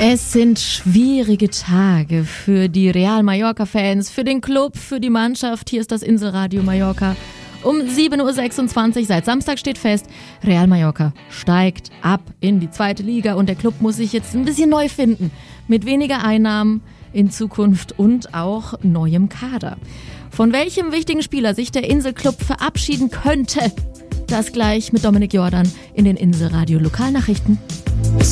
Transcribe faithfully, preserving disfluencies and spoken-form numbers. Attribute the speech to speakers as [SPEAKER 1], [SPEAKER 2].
[SPEAKER 1] Es sind schwierige Tage für die Real Mallorca-Fans, für den Club, für die Mannschaft. Hier ist das Inselradio Mallorca. Um sieben Uhr sechsundzwanzig, seit Samstag steht fest, Real Mallorca steigt ab in die zweite Liga und der Club muss sich jetzt ein bisschen neu finden. Mit weniger Einnahmen in Zukunft und auch neuem Kader. Von welchem wichtigen Spieler sich der Inselclub verabschieden könnte, das gleich mit Dominik Jordan in den Inselradio Lokalnachrichten.